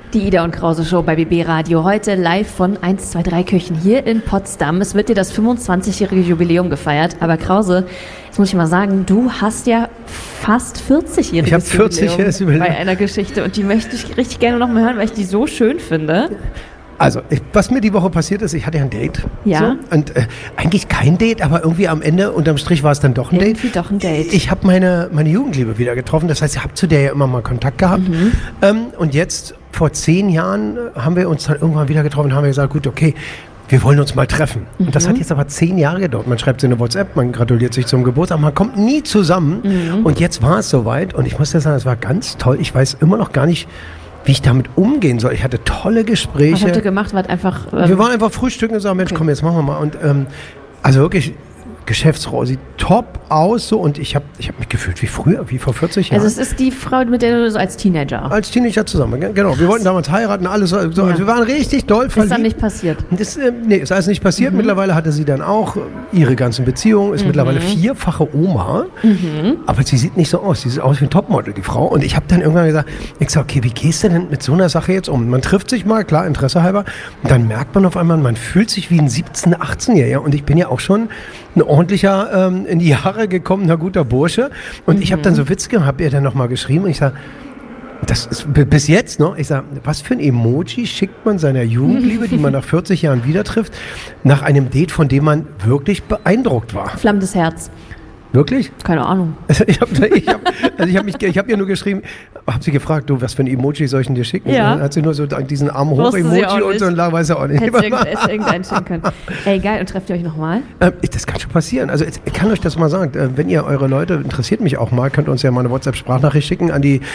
Die Ida und Krause Show bei BB Radio. Heute live von 123 Küchen hier in Potsdam. Es wird dir das 25-jährige Jubiläum gefeiert. Aber Krause, jetzt muss ich mal sagen, du hast ja fast 40-jähriges Jubiläum bei einer Geschichte. Und die möchte ich richtig gerne noch mal hören, weil ich die so schön finde. Also, was mir die Woche passiert ist, ich hatte ja ein Date. Ja. So, und eigentlich kein Date, aber irgendwie am Ende, unterm Strich war es dann doch ein Date. Irgendwie doch ein Date. Ich habe meine Jugendliebe wieder getroffen. Das heißt, ich habe zu der ja immer mal Kontakt gehabt. Und jetzt, vor 10 Jahren, haben wir uns dann irgendwann wieder getroffen und haben gesagt, gut, okay, wir wollen uns mal treffen. Und das hat jetzt aber 10 Jahre gedauert. Man schreibt sich eine WhatsApp, man gratuliert sich zum Geburtstag, man kommt nie zusammen. Und jetzt war es soweit. Und ich muss dir sagen, es war ganz toll. Ich weiß immer noch gar nicht, wie ich damit umgehen soll. Ich hatte tolle Gespräche. Was habt ihr gemacht? Wir waren einfach frühstücken und sagen, Mensch, komm, jetzt machen wir mal. Und also wirklich, Geschäftsfrau sieht top aus so und ich hab mich gefühlt wie früher, wie vor 40 Jahren. Also es ist die Frau, mit der du so als Teenager... Als Teenager zusammen, genau. Wir wollten damals heiraten, alles so. Ja. Also wir waren richtig doll verliebt. Ist dann nicht passiert? Ist alles nicht passiert. Mittlerweile hatte sie dann auch ihre ganzen Beziehungen, ist mittlerweile 4-fache Oma. Aber sie sieht nicht so aus. Sie sieht aus wie ein Topmodel, die Frau. Und ich habe dann irgendwann gesagt, okay, wie gehst du denn mit so einer Sache jetzt um? Man trifft sich mal, klar, Interesse halber. Und dann merkt man auf einmal, man fühlt sich wie ein 17-, 18-Jähriger. Und ich bin ja auch schon ein ordentlicher, in die Jahre gekommener, guter Bursche. Und ich habe dann so Witz gehabt, habe ihr dann nochmal geschrieben. Und ich sage, das ist bis jetzt, ne? Ich sage, was für ein Emoji schickt man seiner Jugendliebe, die man nach 40 Jahren wieder trifft, nach einem Date, von dem man wirklich beeindruckt war? Flammendes Herz. Wirklich? Keine Ahnung. Ich habe ihr nur geschrieben, habe sie gefragt, du, was für ein Emoji soll ich denn dir schicken? Ja. Hat sie nur so diesen Arm hoch Emoji und so und weiß er auch nicht. Hätte irgendeinen schicken können. Ey, geil, und trefft ihr euch nochmal? Das kann schon passieren. Also ich kann euch das mal sagen, wenn ihr eure Leute, interessiert mich auch mal, könnt ihr uns ja mal eine WhatsApp-Sprachnachricht schicken an die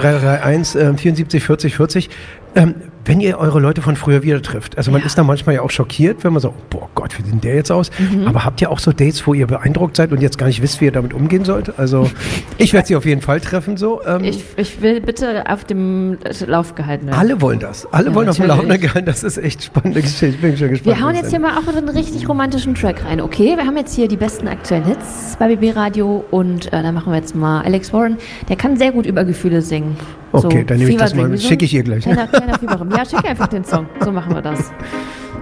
0331 74 40 40. Wenn ihr eure Leute von früher wieder trifft. Also man ist da manchmal ja auch schockiert, wenn man so, boah Gott, wie sieht der jetzt aus? Aber habt ihr auch so Dates, wo ihr beeindruckt seid und jetzt gar nicht wisst, wie ihr damit umgehen sollt? Also ich werde sie auf jeden Fall treffen. So. Ich will bitte auf dem Lauf gehalten werden. Alle wollen das. Alle wollen auf dem Laufenden gehalten. Das ist echt spannende Geschichte. Ich bin schon gespannt. Wir hauen jetzt hier mal auch einen richtig romantischen Track rein. Okay, wir haben jetzt hier die besten aktuellen Hits bei BB Radio und dann machen wir jetzt mal Alex Warren. Der kann sehr gut über Gefühle singen. Okay, so, dann nehme ich das mal. Schicke ich ihr gleich. Kleiner Fieberraum. Ja, schick einfach den Song. So machen wir das.